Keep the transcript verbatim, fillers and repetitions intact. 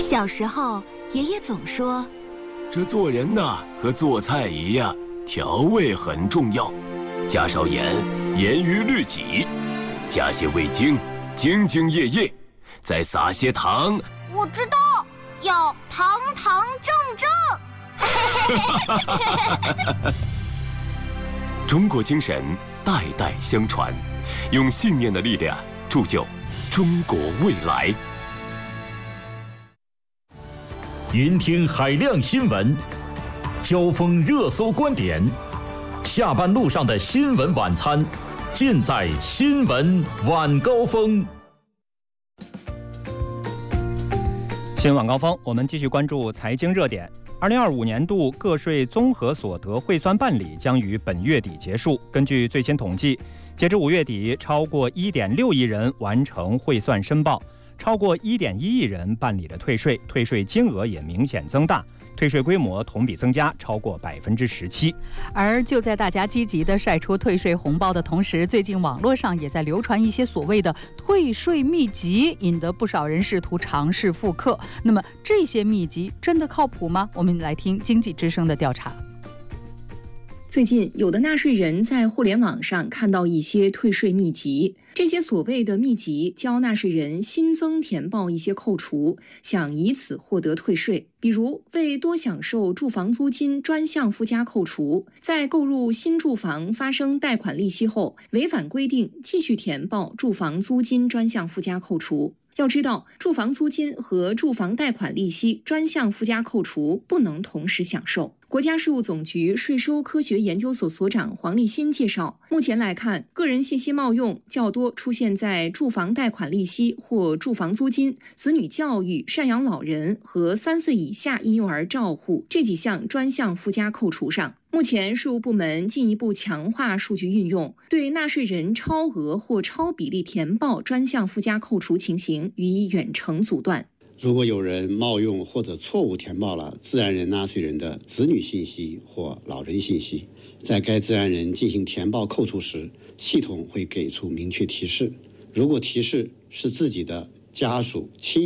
小时候，爷爷总说， 这做人呐，和做菜一样，调味很重要，加少盐，严于律己，加些味精，兢兢业业，再撒些糖。 我知道，要堂堂正正。 中国精神代代相传，用信念的力量铸就中国未来。 云听海量新闻，交锋热搜观点，下班路上的新闻晚餐，尽在新闻晚高峰。 新闻晚高峰，我们继续关注财经热点。二零二五年度个税综合所得汇算办理将于本月底结束。根据最新统计，截至五月底，超过一点六亿人完成汇算申报，超过一点一亿人办理了退税，退税金额也明显增大，退税规模同比增加超过百分之十七。 而就在大家积极地晒出退税红包的同时，最近网络上也在流传一些所谓的退税秘籍，引得不少人试图尝试复刻。那么这些秘籍真的靠谱吗？我们来听经济之声的调查。 最近，有的纳税人在互联网上看到一些退税秘籍，这些所谓的秘籍教纳税人新增填报一些扣除，想以此获得退税。比如，为多享受住房租金专项附加扣除，在购入新住房发生贷款利息后，违反规定继续填报住房租金专项附加扣除。要知道，住房租金和住房贷款利息专项附加扣除不能同时享受。国家税务总局税收科学研究所所长黄立新介绍，目前来看，个人信息冒用较多出现在住房贷款利息或住房租金、子女教育、赡养老人和三岁以下婴幼儿照护这几项专项附加扣除上。目前，税务部门进一步强化数据运用，对纳税人超额或超比例填报专项附加扣除情形予以远程阻断。 如果有人冒用或者错误填报了自然人纳税人的子女信息或老人信息，在该自然人进行填报扣除时，系统会给出明确提示。如果提示是自己的家属、亲